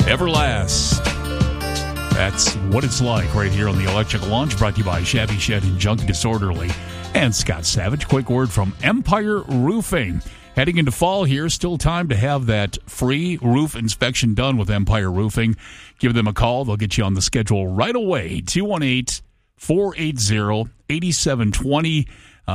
Everlast. That's what it's like right here on the Electric Launch, brought to you by Shabby Shed and Junk Disorderly and Scott Savage. Quick word from Empire Roofing. Heading into fall here, still time to have that free roof inspection done with Empire Roofing. Give them a call. They'll get you on the schedule right away. 218-480-8720.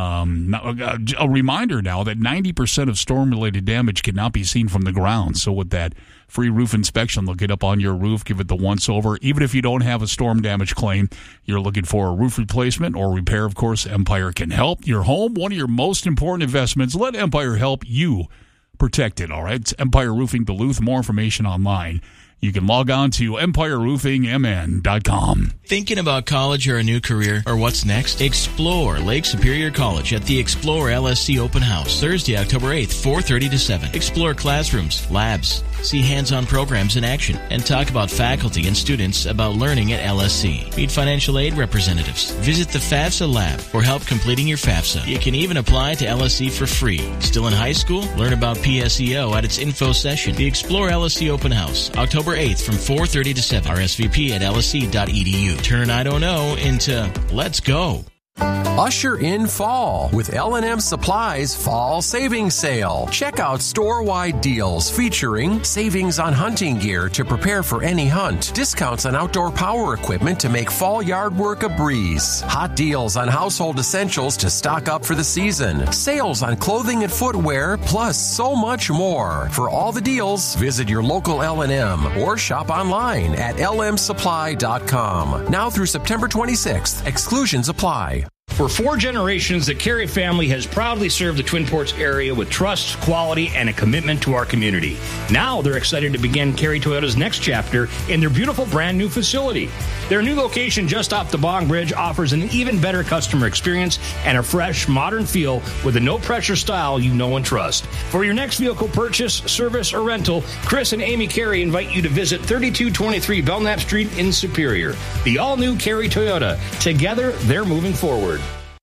A reminder now that 90% of storm-related damage cannot be seen from the ground. So with that free roof inspection, they'll get up on your roof, give it the once-over. Even if you don't have a storm damage claim, you're looking for a roof replacement or repair, of course, Empire can help. Your home, one of your most important investments. Let Empire help you protect it, all right? It's Empire Roofing Duluth. More information online. You can log on to EmpireRoofingMN.com. Thinking about college or a new career or what's next? Explore Lake Superior College at the Explore LSC Open House, Thursday, October 8th, 4:30 to 7. Explore classrooms, labs, see hands-on programs in action, and talk about faculty and students about learning at LSC. Meet financial aid representatives. Visit the FAFSA lab for help completing your FAFSA. You can even apply to LSC for free. Still in high school? Learn about PSEO at its info session. The Explore LSC Open House, October 8th from 4:30 to 7. RSVP at lsc.edu. Turn I don't know into let's go. Usher in fall with L&M Supply's Fall Savings Sale. Check out store-wide deals featuring savings on hunting gear to prepare for any hunt, discounts on outdoor power equipment to make fall yard work a breeze, hot deals on household essentials to stock up for the season, sales on clothing and footwear, plus so much more. For all the deals, visit your local L&M or shop online at lmsupply.com. Now through September 26th, exclusions apply. For 4 generations, the Carey family has proudly served the Twin Ports area with trust, quality, and a commitment to our community. Now they're excited to begin Carey Toyota's next chapter in their beautiful brand new facility. Their new location just off the Bong Bridge offers an even better customer experience and a fresh, modern feel with a no-pressure style you know and trust. For your next vehicle purchase, service, or rental, Chris and Amy Carey invite you to visit 3223 Belknap Street in Superior. The all-new Carey Toyota. Together, they're moving forward.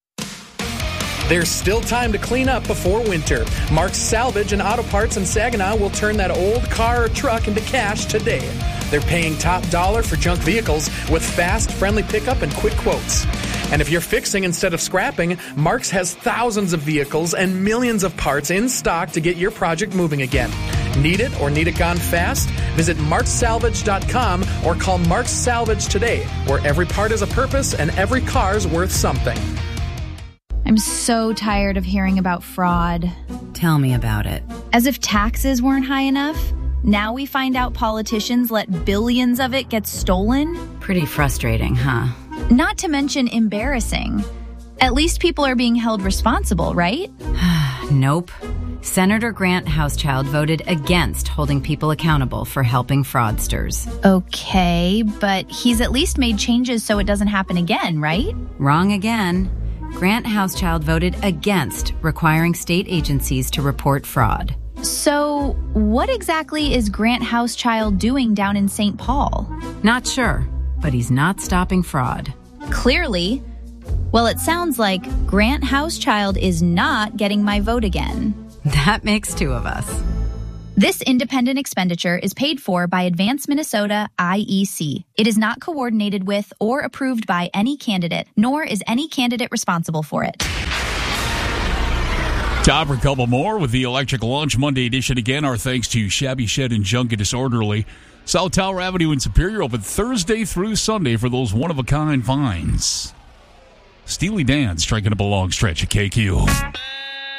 There's still time to clean up before winter. Mark's Salvage and Auto Parts in Saginaw will turn that old car or truck into cash today. They're paying top dollar for junk vehicles with fast, friendly pickup and quick quotes. And if you're fixing instead of scrapping, Mark's has thousands of vehicles and millions of parts in stock to get your project moving again. Need it or need it gone fast? Visit marksalvage.com or call Mark's Salvage today, where every part is a purpose and every car's worth something. I'm so tired of hearing about fraud. Tell me about it. As if taxes weren't high enough, now we find out politicians let billions of it get stolen. Pretty frustrating, huh? Not to mention embarrassing. At least people are being held responsible, right? Nope. Senator Grant Housechild voted against holding people accountable for helping fraudsters. Okay, but he's at least made changes so it doesn't happen again, right? Wrong again. Grant Housechild voted against requiring state agencies to report fraud. So, what exactly is Grant Housechild doing down in St. Paul? Not sure, but he's not stopping fraud. Clearly. Well, it sounds like Grant Housechild is not getting my vote again. That makes 2 of us. This independent expenditure is paid for by Advance Minnesota IEC. It is not coordinated with or approved by any candidate, nor is any candidate responsible for it. Time for a couple more with the Electric Launch Monday edition. Again, our thanks to Shabby Shed and Junk Disorderly. South Tower Avenue in Superior, open Thursday through Sunday for those one-of-a-kind finds. Steely Dan striking up a long stretch at KQ.